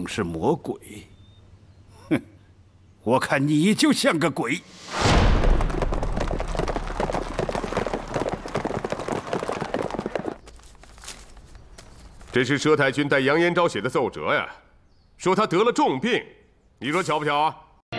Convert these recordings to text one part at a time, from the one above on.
总是魔鬼。哼，我看你就像个鬼。 这是佘太君代杨延昭写的奏折呀，说他得了重病，你说巧不巧啊？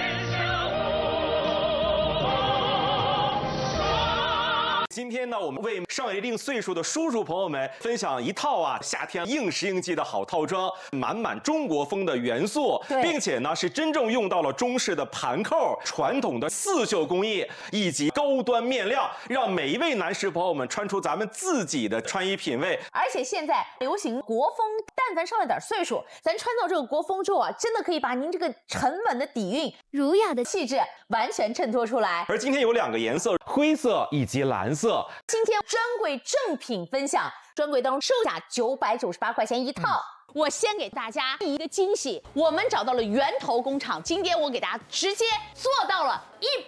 今天呢，我们为上一定岁数的叔叔朋友们分享一套夏天应时应季的好套装，满满中国风的元素，并且呢是真正用到了中式的盘扣、传统的刺绣工艺以及高端面料，让每一位男士朋友们穿出咱们自己的穿衣品味。 而且现在流行国风，但凡上了点岁数，咱穿到这个国风之后真的可以把您这个沉稳的底蕴、儒雅的气质完全衬托出来。 而今天有2个颜色，灰色以及蓝色。 今天专柜正品分享，专柜当中售价998块钱一套。我先给大家一个惊喜，我们找到了源头工厂，今天我给大家直接做到了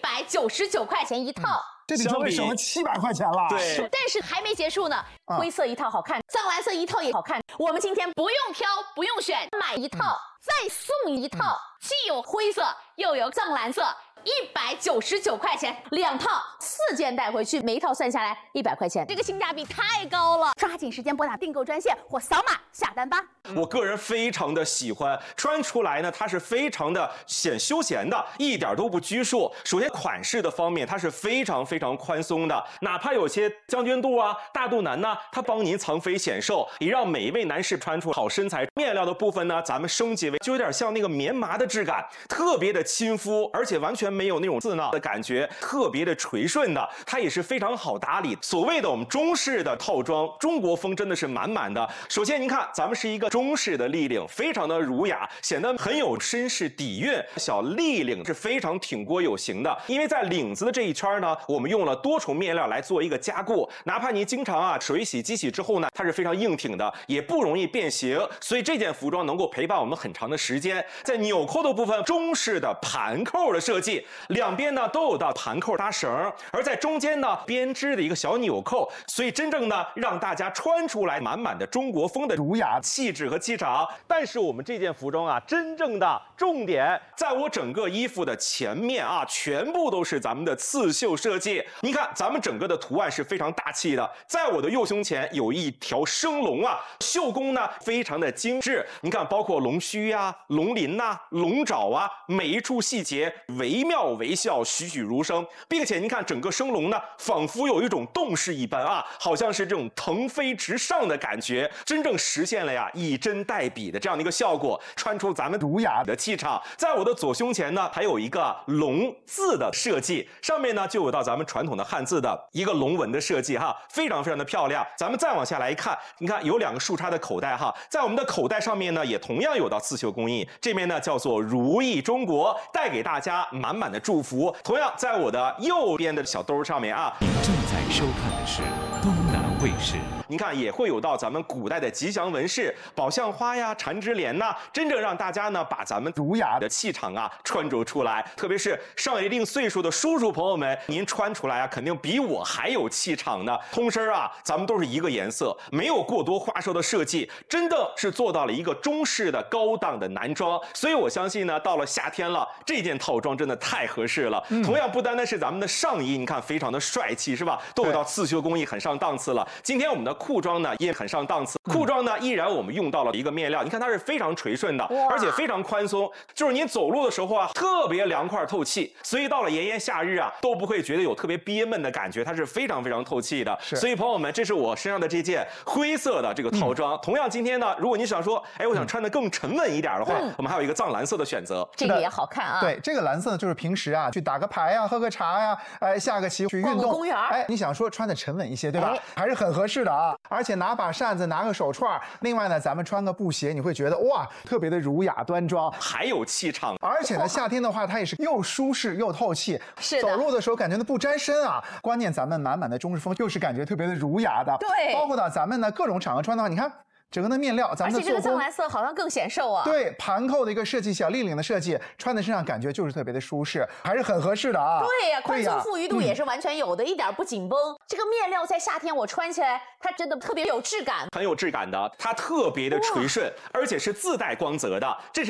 199块钱一套。 这里就会省了700块钱了。 对， 但是还没结束呢。灰色一套好看，藏蓝色一套也好看。我们今天不用挑，不用选，买一套再送一套，既有灰色又有藏蓝色。 199块钱2套，4件带回去，每一套算下来100块钱，这个性价比太高了！抓紧时间拨打订购专线或扫码下单吧。 我个人非常的喜欢，穿出来呢，它是非常的显休闲的，一点都不拘束。首先款式的方面，它是非常宽松的，哪怕有些将军肚啊、大肚腩呢，它帮您藏肥显瘦，也让每一位男士穿出好身材。面料的部分呢，咱们升级为就有点像那个棉麻的质感，特别的亲肤，而且完全没有那种刺挠的感觉，特别的垂顺的，它也是非常好打理。所谓的我们中式的套装，中国风真的是满满的。首先您看，咱们是一个中式的立领，非常的儒雅，显得很有绅士底蕴。小立领是非常挺锅有型的，因为在领子的这一圈呢，我们用了多重面料来做一个加固，哪怕您经常水洗、机洗之后呢，它是非常硬挺的，也不容易变形，所以这件服装能够陪伴我们很长的时间。在纽扣的部分，中式的盘扣的设计。 两边呢都有到盘扣搭绳，而在中间呢编织的一个小纽扣，所以真正呢让大家穿出来满满的中国风的儒雅气质和气场。但是我们这件服装真正的重点在我整个衣服的前面全部都是咱们的刺绣设计。你看咱们整个的图案是非常大气的，在我的右胸前有一条生龙绣工呢非常的精致。你看，包括龙须龙鳞龙爪每一处细节惟妙惟肖，栩栩如生，并且您看整个生龙呢，仿佛有一种动势一般好像是这种腾飞直上的感觉，真正实现了以真代笔的这样的一个效果，穿出咱们儒雅的气场。在我的左胸前呢，还有一个龙字的设计，上面呢就有到咱们传统的汉字的一个龙纹的设计非常的漂亮。咱们再往下来一看，你看有2个竖插的口袋在我们的口袋上面呢，也同样有到刺绣工艺，这边呢叫做如意中国，带给大家满满的祝福。同样，在我的右边的小兜上面您正在收看的是东南卫视。 您看也会有到咱们古代的吉祥纹饰，宝相花缠枝莲真正让大家呢把咱们儒雅的气场穿着出来。特别是上了一定岁数的叔叔朋友们，您穿出来肯定比我还有气场呢。通身咱们都是一个颜色，没有过多花哨的设计，真的是做到了一个中式的高档的男装。所以我相信呢，到了夏天了，这件套装真的太合适了。同样不单单是咱们的上衣，你看非常的帅气是吧？都有到刺绣工艺，很上档次了。今天我们的裤装呢也很上档次，裤装呢依然我们用到了一个面料，你看它是非常垂顺的，而且非常宽松，就是您走路的时候特别凉快透气，所以到了炎炎夏日都不会觉得有特别憋闷的感觉，它是非常透气的。所以朋友们，这是我身上的这件灰色的这个套装。同样今天呢，如果你想说，我想穿得更沉稳一点的话，我们还有一个藏蓝色的选择， 这个也好看对，这个蓝色就是平时去打个牌喝个茶下个棋去运动， 逛个公园。 你想说穿的沉稳一些，对吧？还是很合适的而且拿把扇子，拿个手串，另外呢，咱们穿个布鞋，你会觉得哇，特别的儒雅端庄， 还有气场。 而且呢，夏天的话，它也是又舒适又透气， 是的， 走路的时候感觉不沾身关键咱们满满的中式风，又是感觉特别的儒雅的。 对， 包括到咱们呢各种场合穿的话，你看。整个的面料，咱们的做工，而且这个藏蓝色好像更显瘦对，盘扣的一个设计，小立领的设计，穿在身上感觉就是特别的舒适，还是很合适的对呀，宽松富裕度也是完全有的，一点不紧绷。这个面料在夏天我穿起来，它真的特别有质感， 很有质感的，它特别的垂顺，而且是自带光泽的，这是。